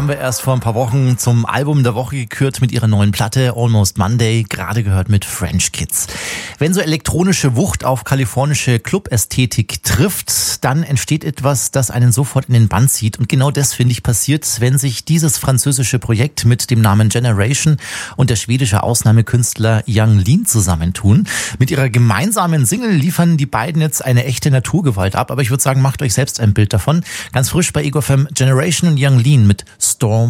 haben wir erst vor ein paar Wochen zum Album der Woche gekürt mit ihrer neuen Platte Almost Monday, gerade gehört mit French Kids. Wenn so elektronische Wucht auf kalifornische Club-Ästhetik trifft, dann entsteht etwas, das einen sofort in den Bann zieht. Und genau das, finde ich, passiert, wenn sich dieses französische Projekt mit dem Namen Generation und der schwedische Ausnahmekünstler Yung Lean zusammentun. Mit ihrer gemeinsamen Single liefern die beiden jetzt eine echte Naturgewalt ab. Aber ich würde sagen, macht euch selbst ein Bild davon. Ganz frisch bei Ego FM, Generation und Yung Lean mit Storm